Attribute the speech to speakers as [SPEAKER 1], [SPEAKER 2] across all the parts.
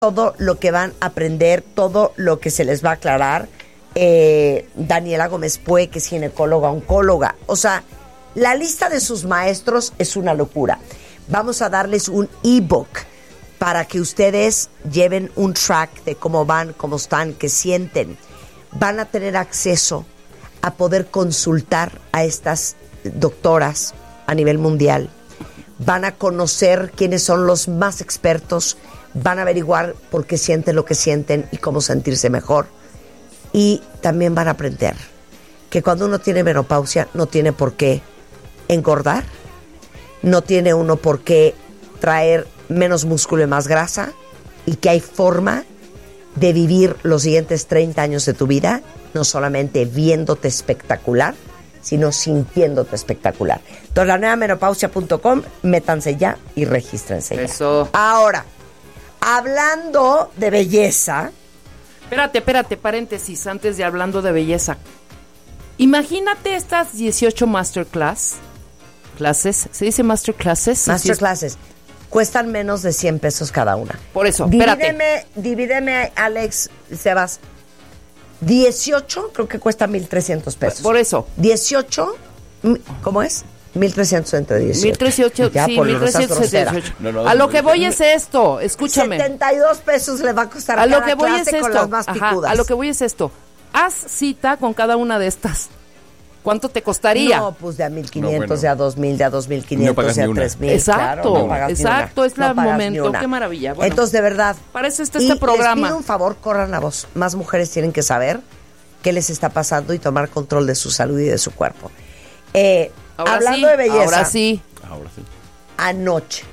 [SPEAKER 1] todo lo que van a aprender, todo lo que se les va a aclarar. Daniela Gómez Pue, que es ginecóloga, oncóloga. O sea, la lista de sus maestros es una locura. Vamos a darles un ebook para que ustedes lleven un track de cómo van, cómo están, qué sienten. Van a tener acceso a poder consultar a estas doctoras a nivel mundial. Van a conocer quiénes son los más expertos, van a averiguar por qué sienten lo que sienten y cómo sentirse mejor. Y también van a aprender que cuando uno tiene menopausia no tiene por qué engordar, no tiene uno por qué traer menos músculo y más grasa, y que hay forma de vivir los siguientes 30 años de tu vida, no solamente viéndote espectacular, sino sintiéndote espectacular. Entonces, lanuevamenopausia.com, métanse ya y regístrense ya.
[SPEAKER 2] Eso.
[SPEAKER 1] Ahora, hablando de belleza...
[SPEAKER 2] Espérate, paréntesis, antes de hablando de belleza. Imagínate estas 18 clases, ¿se dice masterclasses?
[SPEAKER 1] Masterclasses. Cuestan menos de 100 pesos cada una.
[SPEAKER 2] Por eso,
[SPEAKER 1] divídeme, Alex, Sebas. 18 creo que cuesta 1,300 pesos.
[SPEAKER 2] Por eso.
[SPEAKER 1] 18, ¿cómo es? 1,300 entre 18.
[SPEAKER 2] 1,300,
[SPEAKER 1] ya,
[SPEAKER 2] sí,
[SPEAKER 1] por
[SPEAKER 2] 1,318. A lo que voy es esto, escúchame.
[SPEAKER 1] 72 pesos le va a costar
[SPEAKER 2] a
[SPEAKER 1] cada
[SPEAKER 2] lo que voy
[SPEAKER 1] clase
[SPEAKER 2] es esto.
[SPEAKER 1] con las más picudas.
[SPEAKER 2] A lo que voy es esto. Haz cita con cada una de estas. ¿Cuánto te costaría?
[SPEAKER 1] No, pues de a 1,500, de a 2,000, de a 2,500, de a 3,000.
[SPEAKER 2] Exacto,
[SPEAKER 1] claro, no
[SPEAKER 2] exacto, es el momento. Qué maravilla. Bueno,
[SPEAKER 1] entonces, de verdad.
[SPEAKER 2] Para eso está este programa.
[SPEAKER 1] Les pido un favor, corran la voz. Más mujeres tienen que saber qué les está pasando y tomar control de su salud y de su cuerpo. Hablando de belleza.
[SPEAKER 2] Ahora sí.
[SPEAKER 1] Anoche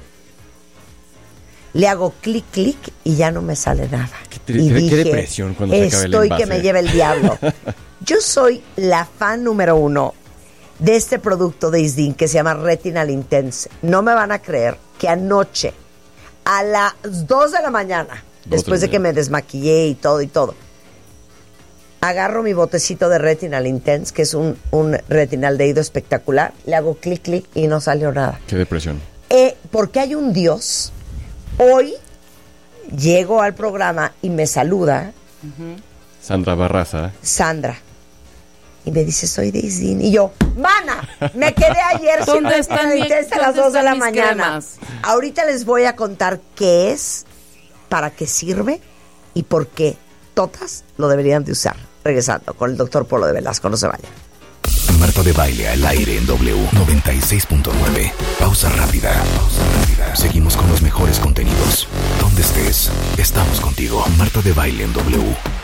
[SPEAKER 1] le hago clic y ya no me sale nada.
[SPEAKER 3] Qué depresión cuando se acabe el envase.
[SPEAKER 1] Estoy que me lleve el diablo. Yo soy la fan número 1 de este producto de Isdin que se llama Retinal Intense. No me van a creer que anoche a las 2 de la mañana, después de que me desmaquillé y todo, agarro mi botecito de Retinal Intense, que es un retinal de ido espectacular, le hago clic y no salió nada.
[SPEAKER 3] Qué depresión.
[SPEAKER 1] Porque hay un Dios. Hoy llego al programa y me saluda
[SPEAKER 3] Sandra Barraza.
[SPEAKER 1] Sandra. Y me dice, soy de Isdin. Y yo, mana, me quedé ayer
[SPEAKER 2] ¿Dónde están
[SPEAKER 1] a las 2 de la mañana.
[SPEAKER 2] Cremas?
[SPEAKER 1] Ahorita les voy a contar qué es, para qué sirve y por qué todas lo deberían de usar. Regresando con el doctor Polo de Velasco, no se vayan.
[SPEAKER 4] Marta de Baile al aire en W 96.9. Pausa rápida. Seguimos con los mejores contenidos. Donde estés, estamos contigo. Marta de Baile en W.